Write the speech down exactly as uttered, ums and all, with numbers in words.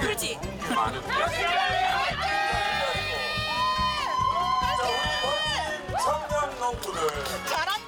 그렇지. 많은 자, 우리 멋진 청년 농부들 잘한다.